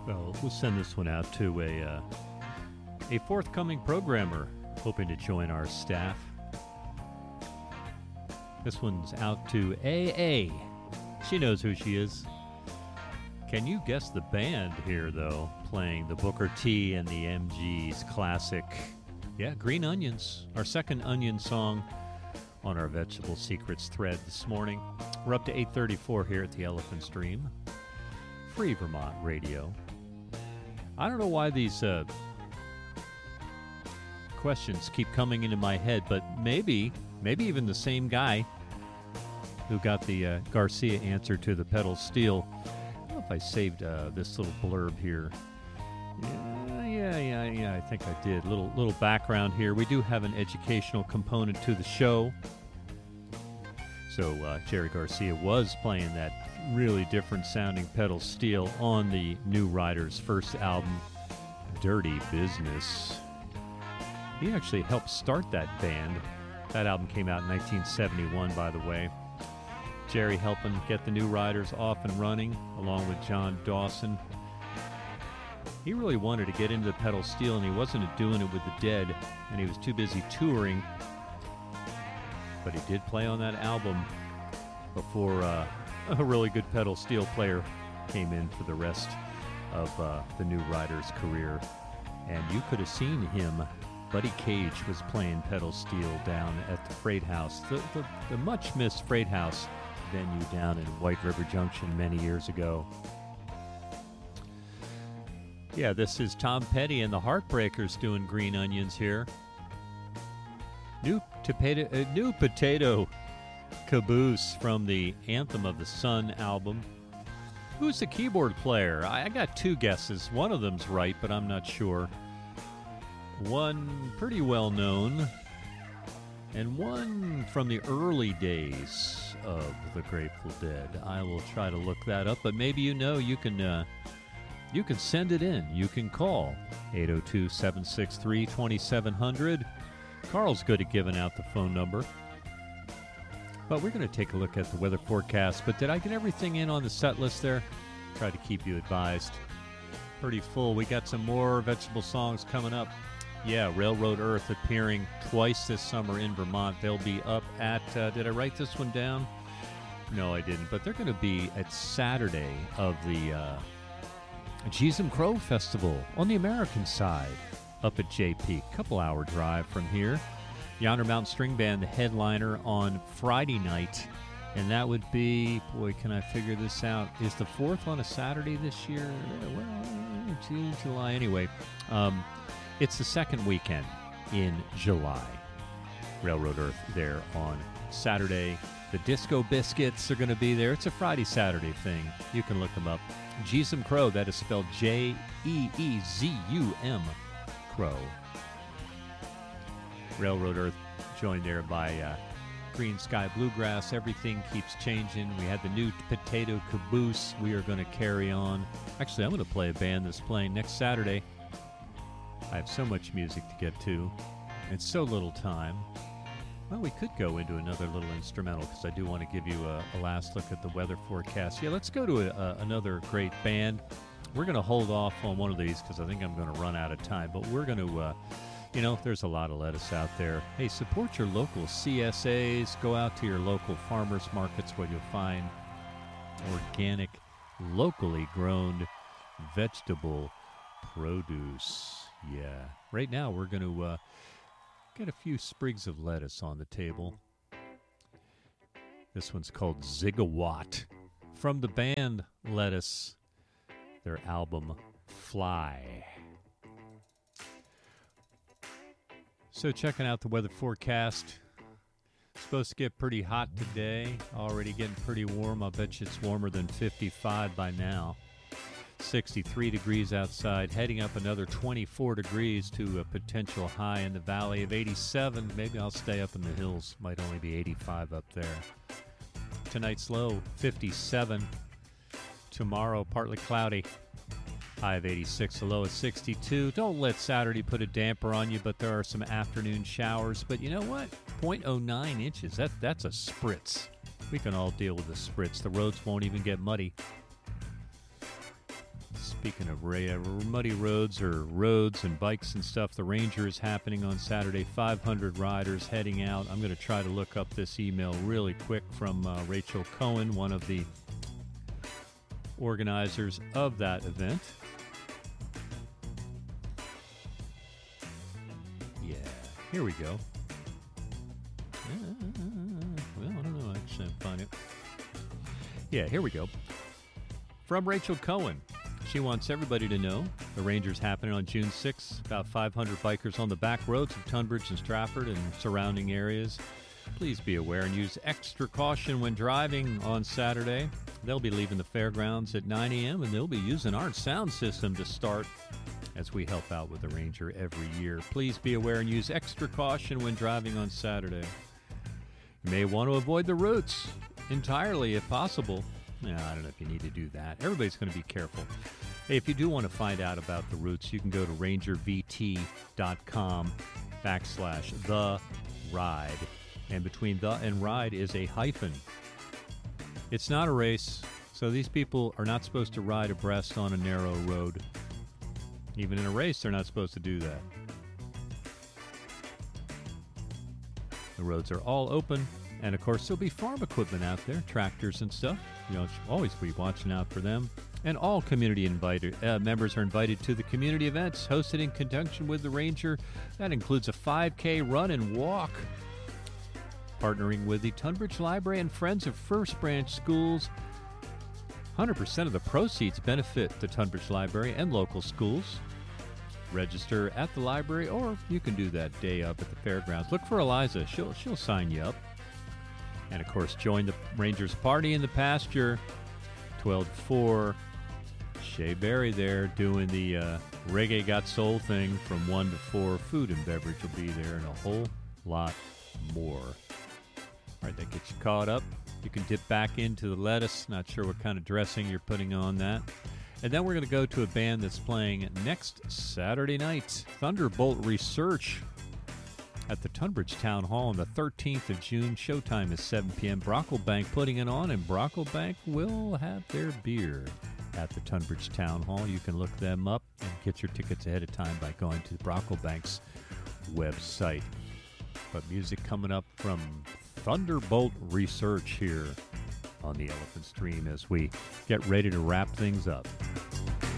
Well, we'll send this one out to a forthcoming programmer hoping to join our staff. This one's out to AA. She knows who she is. Can you guess the band here, though, playing the Booker T and the MG's classic, Green Onions, our second Onion song on our Vegetable Secrets thread this morning. We're up to 8:34 here at the Elephant Stream. Free Vermont Radio. I don't know why these questions keep coming into my head, but maybe even the same guy who got the Garcia answer to the pedal steel. I don't know if I saved this little blurb here. Yeah, I think I did. Little background here. We do have an educational component to the show. So Jerry Garcia was playing that really different sounding pedal steel on the New Riders' first album, Dirty Business. He actually helped start that band. That album came out in 1971, by the way. Jerry helping get the New Riders off and running, along with John Dawson. He really wanted to get into the pedal steel, and he wasn't doing it with the Dead, and he was too busy touring. But he did play on that album before a really good pedal steel player came in for the rest of the New Riders' career. And you could have seen him. Buddy Cage was playing pedal steel down at the Freight House, the much-missed Freight House venue down in White River Junction many years ago. Yeah, this is Tom Petty and the Heartbreakers doing Green Onions here. New Potato Caboose from the Anthem of the Sun album. Who's the keyboard player? I got two guesses. One of them's right, but I'm not sure. One pretty well known, and one from the early days of the Grateful Dead. I will try to look that up, but maybe you can send it in. You can call 802-763-2700. Carl's good at giving out the phone number. But we're going to take a look at the weather forecast. But did I get everything in on the set list there? Try to keep you advised. Pretty full. We got some more vegetable songs coming up. Yeah, Railroad Earth appearing twice this summer in Vermont. They'll be up at, did I write this one down? No, I didn't. But they're going to be at Saturday of the Jeezum Crow Festival on the American side up at JP. Couple-hour drive from here. Yonder Mountain String Band, the headliner on Friday night. And that would be, boy, can I figure this out? Is the 4th on a Saturday this year? Well, June, July. Anyway, it's the second weekend in July. Railroad Earth there on Saturday. The Disco Biscuits are going to be there. It's a Friday-Saturday thing. You can look them up. Jeezum Crow, that is spelled Jeezum Crow. Railroad Earth joined there by Green Sky Bluegrass. Everything keeps changing. We had the New Potato Caboose. We are going to carry on. Actually, I'm going to play a band that's playing next Saturday. I have so much music to get to and so little time. Well, we could go into another little instrumental because I do want to give you a last look at the weather forecast. Yeah, let's go to another great band. We're going to hold off on one of these because I think I'm going to run out of time. But we're going to, there's a lot of lettuce out there. Hey, support your local CSAs. Go out to your local farmers markets where you'll find organic, locally grown vegetable produce. Yeah. Right now we're going to get a few sprigs of lettuce on the table. This one's called Zigawatt from the band Lettuce, their album Fly. So checking out the weather forecast. Supposed to get pretty hot today. Already getting pretty warm. I bet you it's warmer than 55 by now. 63 degrees outside, heading up another 24 degrees to a potential high in the valley of 87. Maybe I'll stay up in the hills. Might only be 85 up there. Tonight's low, 57. Tomorrow, partly cloudy. High of 86, a low of 62. Don't let Saturday put a damper on you, but there are some afternoon showers. But you know what? 0.09 inches. That's a spritz. We can all deal with a spritz. The roads won't even get muddy. Speaking of muddy roads or roads and bikes and stuff, the Ranger is happening on Saturday. 500 riders heading out. I'm going to try to look up this email really quick from Rachel Cohen, one of the organizers of that event. Yeah, here we go. Well, I don't know. Actually, I'll find it. Yeah, here we go. From Rachel Cohen. She wants everybody to know the Ranger's happening on June 6th. About 500 bikers on the back roads of Tunbridge and Stratford and surrounding areas. Please be aware and use extra caution when driving on Saturday. They'll be leaving the fairgrounds at 9 a.m. and they'll be using our sound system to start as we help out with the Ranger every year. Please be aware and use extra caution when driving on Saturday. You may want to avoid the routes entirely if possible. No, I don't know if you need to do that. Everybody's going to be careful. Hey, if you do want to find out about the routes, you can go to rangervt.com/the-ride. And between the and ride is a hyphen. It's not a race, so these people are not supposed to ride abreast on a narrow road. Even in a race, they're not supposed to do that. The roads are all open. And, of course, there'll be farm equipment out there, tractors and stuff. You know, always be watching out for them. And all community members are invited to the community events hosted in conjunction with the Ranger. That includes a 5K run and walk. Partnering with the Tunbridge Library and Friends of First Branch Schools. 100% of the proceeds benefit the Tunbridge Library and local schools. Register at the library, or you can do that day up at the fairgrounds. Look for Eliza. She'll sign you up. And, of course, join the Rangers party in the pasture, 12 to 4. Shea Berry there doing the Reggae Got Soul thing from 1 to 4. Food and beverage will be there and a whole lot more. All right, that gets you caught up. You can dip back into the lettuce. Not sure what kind of dressing you're putting on that. And then we're going to go to a band that's playing next Saturday night, Thunderbolt Research, at the Tunbridge Town Hall on the 13th of June. Showtime is 7 p.m. Brocklebank putting it on, and Brocklebank will have their beer at the Tunbridge Town Hall. You can look them up and get your tickets ahead of time by going to Brocklebank's website. But music coming up from Thunderbolt Research here on the Elephant Stream as we get ready to wrap things up.